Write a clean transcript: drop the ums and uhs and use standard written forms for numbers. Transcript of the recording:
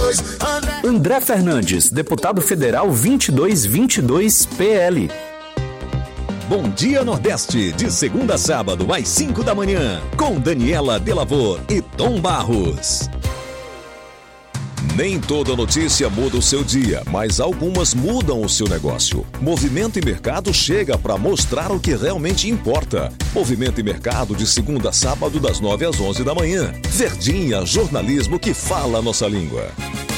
André Fernandes, deputado federal 2222 PL. Bom Dia Nordeste, de segunda a sábado às 5 da manhã, com Daniela Delavor e Tom Barros. Nem toda notícia muda o seu dia, mas algumas mudam o seu negócio. Movimento e Mercado chega para mostrar o que realmente importa. Movimento e Mercado de segunda a sábado das 9 às 11 da manhã. Verdinha, jornalismo que fala a nossa língua.